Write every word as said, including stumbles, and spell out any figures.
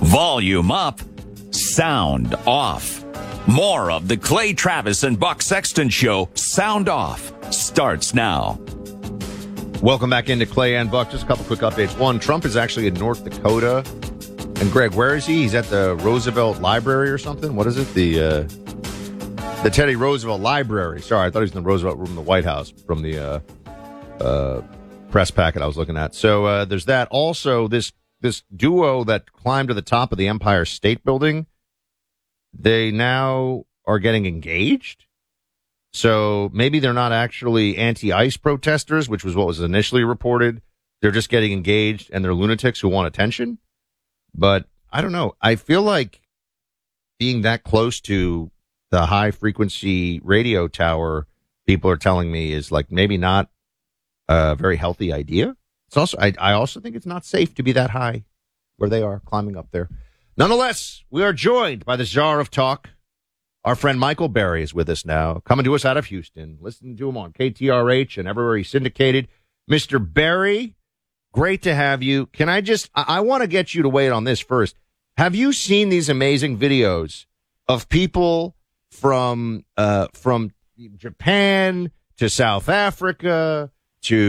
Volume up, sound off. More of the Clay Travis and Buck Sexton Show, Sound Off, starts now. Welcome back into Clay and Buck. Just a couple quick updates. One, Trump is actually in North Dakota. And Greg, where is he? He's at the Roosevelt Library or something? What is it? The uh, the Teddy Roosevelt Library. Sorry, I thought he was in the Roosevelt room in the White House from the uh, uh, press packet I was looking at. So uh, there's that. Also, this this duo that climbed to the top of the Empire State Building, they now are getting engaged. So maybe they're not actually anti-ICE protesters, which was what was initially reported. They're just getting engaged, and they're lunatics who want attention. But I don't know. I feel like being that close to the high-frequency radio tower, people are telling me, is like maybe not a very healthy idea. It's also, I, I also think it's not safe to be that high where they are, climbing up there. Nonetheless, we are joined by the czar of talk. Our friend Michael Berry is with us now, coming to us out of Houston. Listen to him on K T R H and everywhere he's syndicated. Mister Berry, great to have you. Can I just, I, I want to get you to wait on this first. Have you seen these amazing videos of people from uh, from Japan to South Africa to